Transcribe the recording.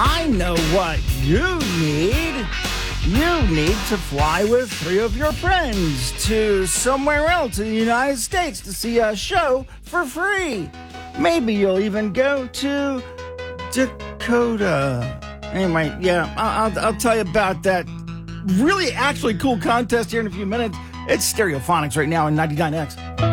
I know what you need. You need to fly with 3 of your friends to somewhere else in the United States to see a show for free. Maybe you'll even go to Dakota. Anyway, yeah, I'll tell you about that really actually cool contest here in a few minutes. It's Stereophonics right now on 99X.